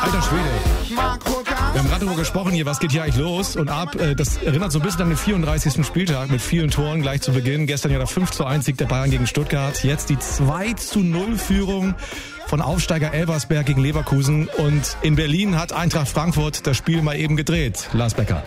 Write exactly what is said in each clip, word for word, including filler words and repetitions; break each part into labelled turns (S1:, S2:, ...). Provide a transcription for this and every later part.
S1: Alter Schwede. Wir haben gerade darüber gesprochen hier, was geht hier eigentlich los und ab. Das erinnert so ein bisschen an den vierunddreißigsten Spieltag mit vielen Toren gleich zu Beginn. Gestern ja der fünf zu eins Sieg der Bayern gegen Stuttgart. Jetzt die zwei zu null Führung von Aufsteiger Elversberg gegen Leverkusen. Und in Berlin hat Eintracht Frankfurt das Spiel mal eben gedreht. Lars Becker.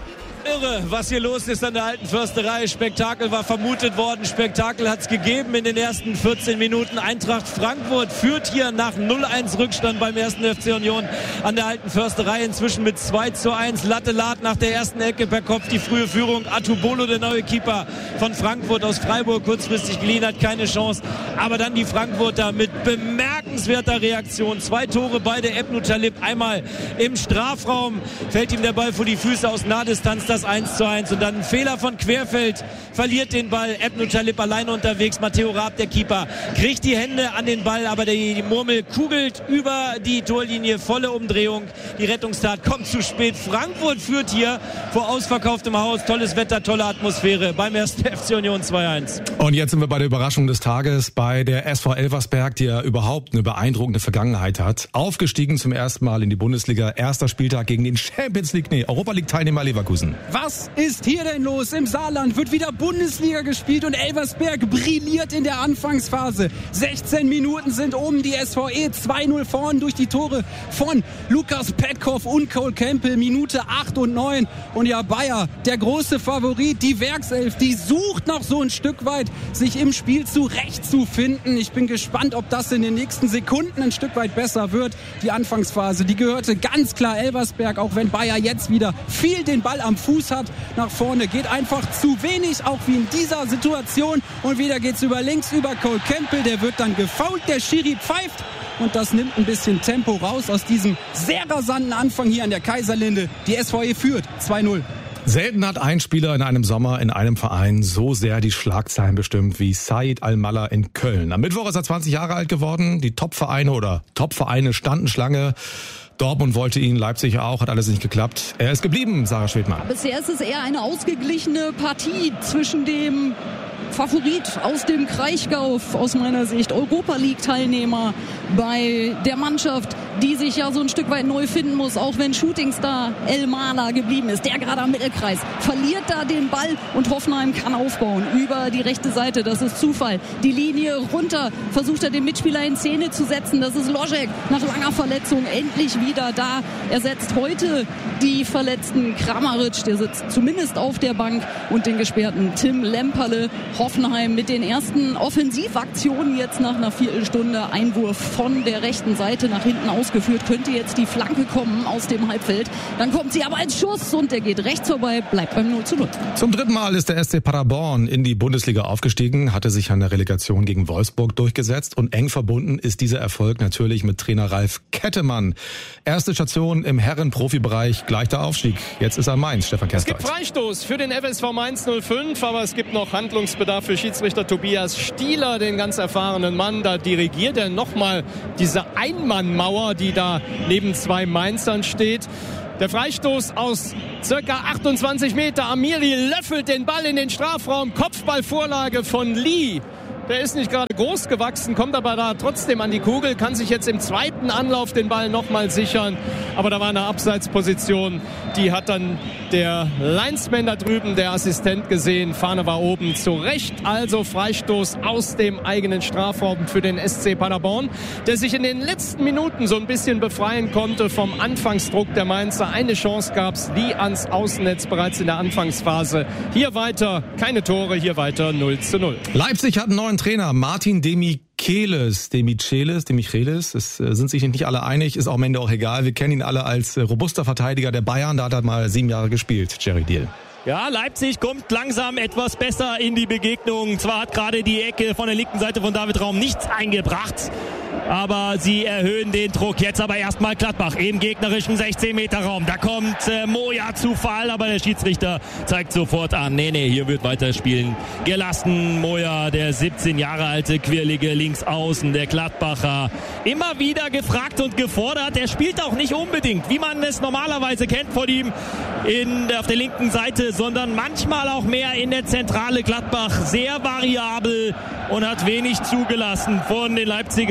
S2: Irre, was hier los ist an der Alten Försterei. Spektakel war vermutet worden. Spektakel hat es gegeben in den ersten vierzehn Minuten. Eintracht Frankfurt führt hier nach null eins Rückstand beim ersten F C Union an der Alten Försterei. Inzwischen mit zwei zu eins. Latte Lat nach der ersten Ecke per Kopf die frühe Führung. Atubolo, der neue Keeper von Frankfurt aus Freiburg, kurzfristig geliehen, hat keine Chance. Aber dann die Frankfurter mit bemerkenswerter Reaktion. Zwei Tore, beide Ebnu Talib. Einmal im Strafraum fällt ihm der Ball vor die Füße aus Nahdistanz. Das eins zu eins und dann ein Fehler von Querfeld, verliert den Ball, Ebnu Talib alleine unterwegs, Matteo Raab, der Keeper, kriegt die Hände an den Ball, aber die, die Murmel kugelt über die Torlinie, volle Umdrehung, die Rettungstat kommt zu spät, Frankfurt führt hier vor ausverkauftem Haus, tolles Wetter, tolle Atmosphäre beim ersten F C Union zwei eins.
S1: Und jetzt sind wir bei der Überraschung des Tages, bei der S V Elversberg, die ja überhaupt eine beeindruckende Vergangenheit hat, aufgestiegen zum ersten Mal in die Bundesliga, erster Spieltag gegen den Champions League, nee, Europa League Teilnehmer Leverkusen.
S3: Was ist hier denn los? Im Saarland wird wieder Bundesliga gespielt und Elversberg brilliert in der Anfangsphase. sechzehn Minuten sind um, die S V E zwei null vorn durch die Tore von Lukas Petkov und Cole Campbell. Minute acht und neun. Und ja, Bayer, der große Favorit, die Werkself, die sucht noch so ein Stück weit, sich im Spiel zurechtzufinden. Ich bin gespannt, ob das in den nächsten Sekunden ein Stück weit besser wird. Die Anfangsphase, die gehörte ganz klar Elversberg, auch wenn Bayer jetzt wieder viel den Ball am Fuß hat. Nach vorne geht einfach zu wenig, auch wie in dieser Situation. Und wieder geht's über links, über Cole Campbell. Der wird dann gefoult, der Schiri pfeift. Und das nimmt ein bisschen Tempo raus aus diesem sehr rasanten Anfang hier an der Kaiserlinde. Die S V E führt zwei null.
S1: Selten hat ein Spieler in einem Sommer in einem Verein so sehr die Schlagzeilen bestimmt wie Said Al-Mallah in Köln. Am Mittwoch ist er zwanzig Jahre alt geworden. Die Top-Vereine oder Top-Vereine standen Schlange. Dortmund wollte ihn, Leipzig auch, hat alles nicht geklappt. Er ist geblieben, Sarah Schwedmann.
S4: Bisher ist es eher eine ausgeglichene Partie zwischen dem Favorit aus dem Kraichgau, aus meiner Sicht Europa-League-Teilnehmer bei der Mannschaft, die sich ja so ein Stück weit neu finden muss, auch wenn Shootingstar El-Mallah geblieben ist, der gerade am Mittelkreis, verliert da den Ball und Hoffenheim kann aufbauen über die rechte Seite, das ist Zufall. Die Linie runter, versucht er den Mitspieler in Szene zu setzen, das ist Ložek, nach langer Verletzung endlich wieder da, ersetzt heute die verletzten Kramaric, der sitzt zumindest auf der Bank, und den gesperrten Tim Lemperle. Hoffenheim mit den ersten Offensivaktionen jetzt nach einer Viertelstunde. Einwurf von der rechten Seite nach hinten ausgeführt. Könnte jetzt die Flanke kommen aus dem Halbfeld. Dann kommt sie aber als Schuss und der geht rechts vorbei, bleibt beim null zu null.
S1: Zum dritten Mal ist der S C Paderborn in die Bundesliga aufgestiegen, hatte sich an der Relegation gegen Wolfsburg durchgesetzt und eng verbunden ist dieser Erfolg natürlich mit Trainer Ralf Kettemann. Erste Station im Herren-Profibereich, gleich der Aufstieg. Jetzt ist er Mainz, Stefan Kerstelt.
S5: Es gibt Freistoß für den F S V Mainz null fünf, aber es gibt noch Handlungsbedarf für Schiedsrichter Tobias Stieler, den ganz erfahrenen Mann. Da dirigiert er nochmal diese Einmannmauer, die da neben zwei Mainzern steht. Der Freistoß aus circa achtundzwanzig Meter. Amiri löffelt den Ball in den Strafraum. Kopfballvorlage von Lee. Der ist nicht gerade groß gewachsen, kommt aber da trotzdem an die Kugel, kann sich jetzt im zweiten Anlauf den Ball nochmal sichern. Aber da war eine Abseitsposition, die hat dann der Linesman da drüben, der Assistent, gesehen. Fahne war oben, zu Recht also Freistoß aus dem eigenen Strafraum für den S C Paderborn, der sich in den letzten Minuten so ein bisschen befreien konnte vom Anfangsdruck der Mainzer. Eine Chance gab's, Lee ans Außennetz bereits in der Anfangsphase. Hier weiter, keine Tore, hier weiter null zu null.
S1: Leipzig hat einen neuen Trainer, Martin Demichelis, Demichelis, Demichelis, es sind sich nicht alle einig, ist auch am Ende auch egal. Wir kennen ihn alle als robuster Verteidiger der Bayern, da hat er mal sieben Jahre gespielt, Jerry Deal.
S2: Ja, Leipzig kommt langsam etwas besser in die Begegnung. Zwar hat gerade die Ecke von der linken Seite von David Raum nichts eingebracht, aber sie erhöhen den Druck. Jetzt aber erstmal Gladbach im gegnerischen sechzehn Meter Raum. Da kommt äh, Moja zu Fall, aber der Schiedsrichter zeigt sofort an, nee, nee, hier wird weiterspielen gelassen. Moja, der siebzehn Jahre alte Quirlige Linksaußen, der Gladbacher, immer wieder gefragt und gefordert. Er spielt auch nicht unbedingt, wie man es normalerweise kennt von ihm in, auf der linken Seite, sondern manchmal auch mehr in der Zentrale. Gladbach sehr variabel und hat wenig zugelassen von den Leipzigern.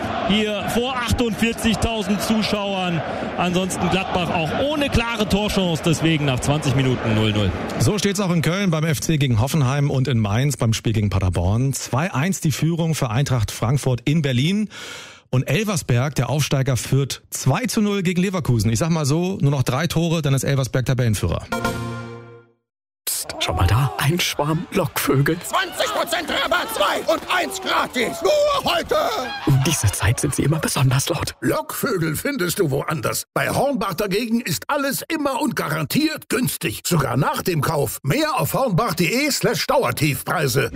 S2: hier vor achtundvierzigtausend Zuschauern. Ansonsten Gladbach auch ohne klare Torchance, deswegen nach zwanzig Minuten null null.
S1: So steht's auch in Köln beim F C gegen Hoffenheim und in Mainz beim Spiel gegen Paderborn. zwei eins die Führung für Eintracht Frankfurt in Berlin. Und Elversberg, der Aufsteiger, führt zwei zu null gegen Leverkusen. Ich sag mal so, nur noch drei Tore, dann ist Elversberg Tabellenführer.
S6: Psst, schau mal da, ein Schwarm Lockvögel.
S7: zwanzig Prozent Rabatt, zwei und eins gratis. Nur heute.
S6: Um diese Zeit sind sie immer besonders laut.
S7: Lockvögel findest du woanders. Bei Hornbach dagegen ist alles immer und garantiert günstig. Sogar nach dem Kauf. Mehr auf hornbach.de slash Dauertiefpreise.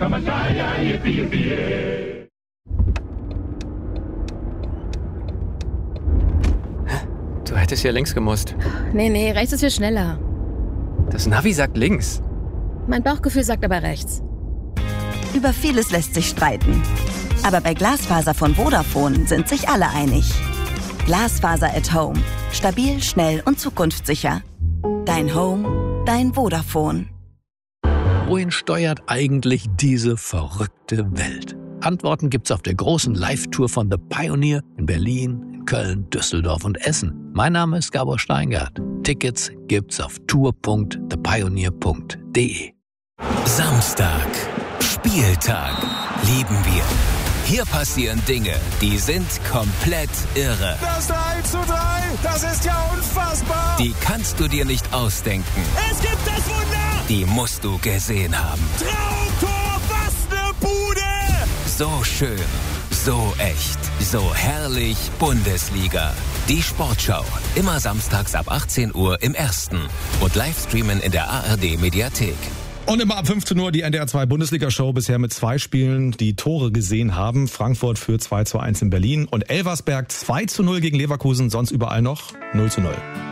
S6: Du hättest hier links gemusst.
S8: Nee, nee, rechts ist hier schneller.
S6: Das Navi sagt links.
S8: Mein Bauchgefühl sagt aber rechts.
S9: Über vieles lässt sich streiten. Aber bei Glasfaser von Vodafone sind sich alle einig. Glasfaser at Home. Stabil, schnell und zukunftssicher. Dein Home, dein Vodafone.
S10: Wohin steuert eigentlich diese verrückte Welt? Antworten gibt's auf der großen Live-Tour von The Pioneer in Berlin, in Köln, Düsseldorf und Essen. Mein Name ist Gabor Steingart. Tickets gibt's auf tour punkt the pioneer punkt de.
S11: Samstag, Spieltag, lieben wir. Hier passieren Dinge, die sind komplett irre.
S12: Das drei zu drei, das ist ja unfassbar.
S11: Die kannst du dir nicht ausdenken.
S12: Es gibt das Wunder.
S11: Die musst du gesehen haben.
S12: Traumtor, was ne Bude.
S11: So schön, so echt, so herrlich Bundesliga. Die Sportschau, immer samstags ab achtzehn Uhr im Ersten und Livestreamen in der A R D-Mediathek.
S1: Und immer ab fünfzehn Uhr die N D R zwei Bundesliga-Show, bisher mit zwei Spielen, die Tore gesehen haben. Frankfurt für zwei zu eins in Berlin und Elversberg zwei zu null gegen Leverkusen, sonst überall noch null zu null.